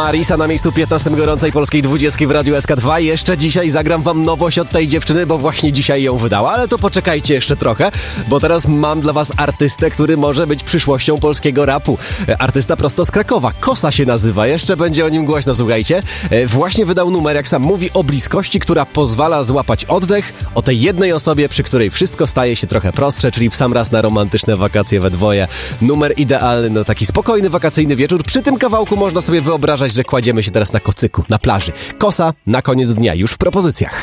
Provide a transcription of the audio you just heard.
Marisa na miejscu 15 gorącej polskiej 20 w Radiu SK2. Jeszcze dzisiaj zagram wam nowość od tej dziewczyny, bo właśnie dzisiaj ją wydała, ale to poczekajcie jeszcze trochę, bo teraz mam dla was artystę, który może być przyszłością polskiego rapu. Artysta prosto z Krakowa, Kosa się nazywa, jeszcze będzie o nim głośno, słuchajcie. Właśnie wydał numer, jak sam mówi, o bliskości, która pozwala złapać oddech, o tej jednej osobie, przy której wszystko staje się trochę prostsze, czyli w sam raz na romantyczne wakacje we dwoje. Numer idealny na taki spokojny, wakacyjny wieczór. Przy tym kawałku można sobie wyobrażać, że kładziemy się teraz na kocyku, na plaży. Kosa na koniec dnia, już w propozycjach.